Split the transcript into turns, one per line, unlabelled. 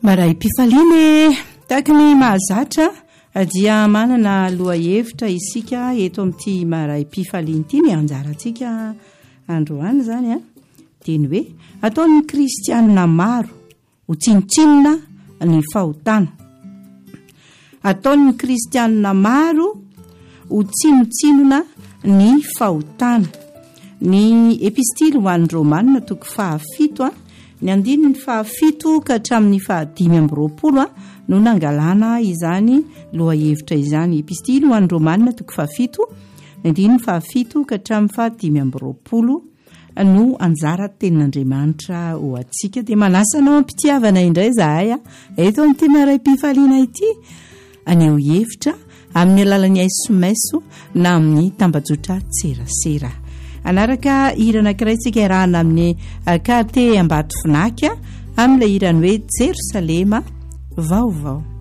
maray mpifaliany tahaka ny mahazatra dia manana loha hevitra isika eto amin'ity maray mpifaliany ity ny anjarantsika androany zany a dia ny hoe ataon'ny kristianina maro ho tsinotsinona ny fahotana, ataon'ny kristianina maro ho tsinotsinona ny fahotana. Ny epistily ho an'ny Romanina toko 7 ny andininy 7 ka hatramin'ny 5:20 no nangalana izany loha hevitra izany. Epistily ho an'ny Romanina toko 7 ny andininy 7 ka hatramin'ny 5:20 no anjara tenin'Andriamanitra ho antsika. Dia manasanao ampitiavana indray zahay eto amin'ity maray mpifaliana ity, aneho hevitra amin'ny alalan'ny SMS na amin'ny tambajotra tserasera. Anaraka hira anankiray tsika iarahana amin'ny kate Ambatovinaky amin'ilay hirany hoe Jerosalema vaovao.